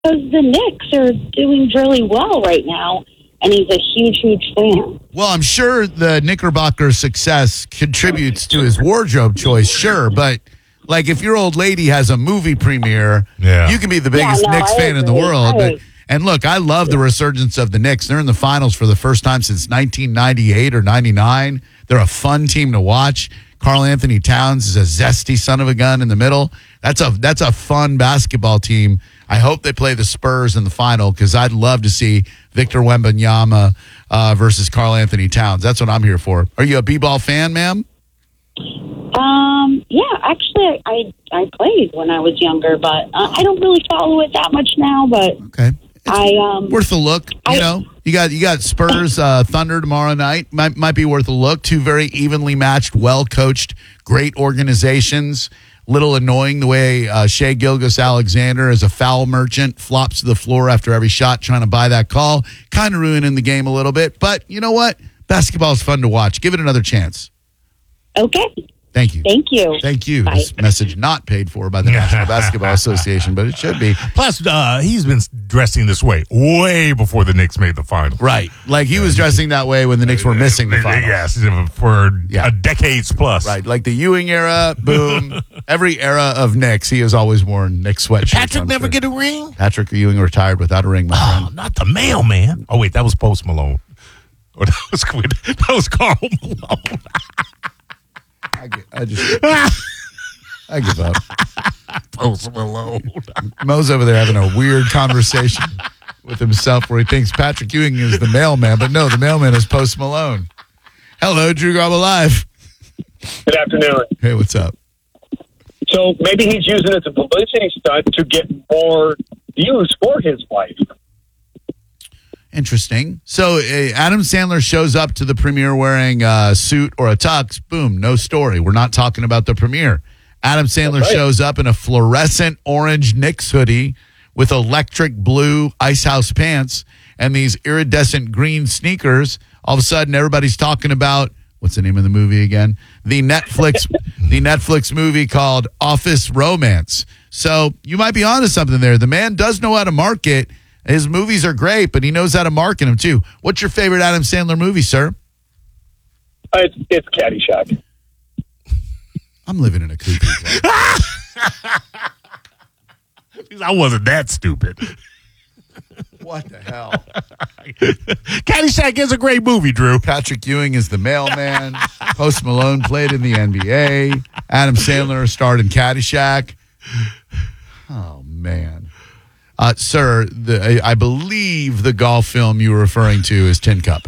the Knicks are doing really well right now, and he's a huge fan. Well, I'm sure the Knickerbocker success contributes to his wardrobe choice, sure, but like if your old lady has a movie premiere, you can be the biggest Knicks fan in the world. And look, I love the resurgence of the Knicks. They're in the finals for the first time since 1998 or 99. They're a fun team to watch. Karl Anthony Towns is a zesty son of a gun in the middle. That's a fun basketball team. I hope they play the Spurs in the final because I'd love to see Victor Wembanyama versus Karl Anthony Towns. That's what I'm here for. Are you a b-ball fan, ma'am? Yeah, actually, I played when I was younger, but I don't really follow it that much now. But okay, worth a look. You got Spurs Thunder tomorrow night. Might be worth a look. Two very evenly matched, well coached, great organizations. Little annoying the way Shai Gilgeous-Alexander, as a foul merchant, flops to the floor after every shot trying to buy that call. Kind of ruining the game a little bit. But you know what? Basketball is fun to watch. Give it another chance. Okay. Thank you. Thank you. Bye. This message not paid for by the National Basketball Association, but it should be. Plus, he's been dressing this way before the Knicks made the final. Right. Like he was dressing that way when the Knicks were missing the final. Yes, for decades plus. Right. Like the Ewing era, boom. Every era of Knicks, he has always worn Knicks sweatshirts. Did Patrick never get a ring? Patrick Ewing retired without a ring, my friend. Not the mailman. Oh, wait, that was Post Malone. Or that was Karl Malone. I give up. Post Malone. Mo's over there having a weird conversation with himself where he thinks Patrick Ewing is the mailman, but no, the mailman is Post Malone. Hello, Drew Garbo Live. Good afternoon. Hey, what's up? So maybe he's using it as a publicity stunt to get more views for his wife. Interesting. So Adam Sandler shows up to the premiere wearing a suit or a tux. Boom, no story. We're not talking about the premiere. Adam Sandler shows up in a fluorescent orange Knicks hoodie with electric blue Icehouse pants and these iridescent green sneakers. All of a sudden, everybody's talking about, what's the name of the movie again? The Netflix movie called Office Romance. So you might be onto something there. The man does know how to market. His movies are great, but he knows how to market them, too. What's your favorite Adam Sandler movie, sir? It's Caddyshack. I'm living in a cuckoo world. I wasn't that stupid. What the hell? Caddyshack is a great movie, Drew. Patrick Ewing is the mailman. Post Malone played in the NBA. Adam Sandler starred in Caddyshack. Oh, man. Sir, I believe the golf film you were referring to is Tin Cup.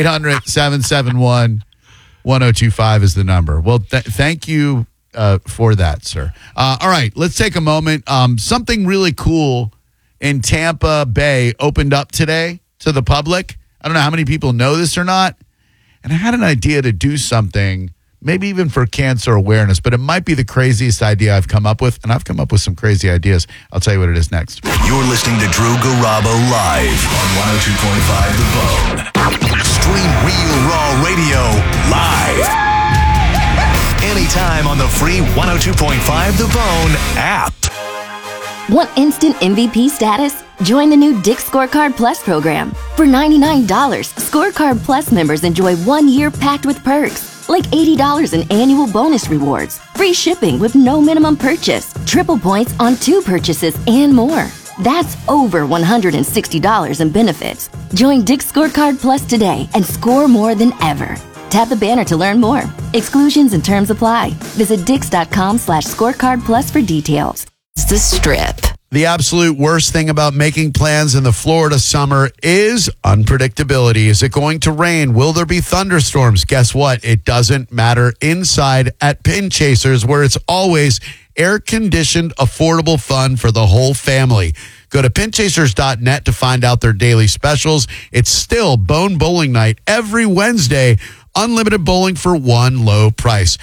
800-771-1025 is the number. Well, thank you for that, sir. All right, let's take a moment. Something really cool in Tampa Bay opened up today to the public. I don't know how many people know this or not. And I had an idea to do something, maybe even for cancer awareness, but it might be the craziest idea I've come up with, and I've come up with some crazy ideas. I'll tell you what it is next. You're listening to Drew Garabo live on 102.5 The Bone. Stream Real Raw Radio live. Anytime on the free 102.5 The Bone app. Want instant MVP status? Join the new Dick's Scorecard Plus program. For $99, Scorecard Plus members enjoy 1 year packed with perks, like $80 in annual bonus rewards, free shipping with no minimum purchase, triple points on 2 purchases, and more. That's over $160 in benefits. Join Dick's Scorecard Plus today and score more than ever. Tap the banner to learn more. Exclusions and terms apply. Visit dix.com/scorecard plus for details. The Strip. The absolute worst thing about making plans in the Florida summer is unpredictability. Is it going to rain? Will there be thunderstorms? Guess what? It doesn't matter inside at Pin Chasers, where it's always air-conditioned, affordable fun for the whole family. Go to pinchasers.net to find out their daily specials. It's still Bone Bowling Night every Wednesday. Unlimited bowling for one low price.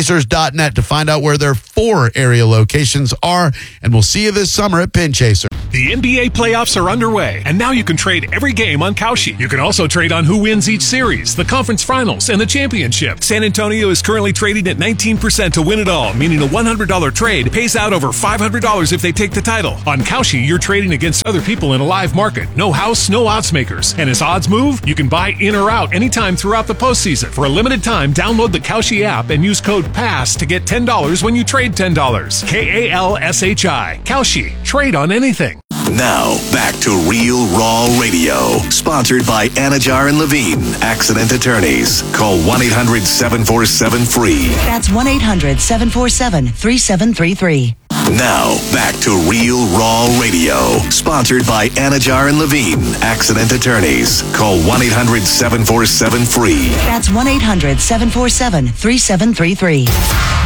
Pinchasers.net to find out where their 4 area locations are. And we'll see you this summer at Pin Chaser. The NBA playoffs are underway, and now you can trade every game on Kalshi. You can also trade on who wins each series, the conference finals, and the championship. San Antonio is currently trading at 19% to win it all, meaning a $100 trade pays out over $500 if they take the title. On Kalshi, you're trading against other people in a live market. No house, no odds makers. And as odds move, you can buy in or out anytime throughout the postseason. For a limited time, download the Kalshi app and use code PASS to get $10 when you trade $10. KALSHI. Kalshi. Trade on anything. Now, back to Real Raw Radio. Sponsored by Anajar and Levine, accident attorneys. Call 1-800-747-FREE. That's 1-800-747-3733. Now, back to Real Raw Radio. Sponsored by Anajar and Levine, accident attorneys. Call 1-800-747-FREE. That's 1-800-747-3733.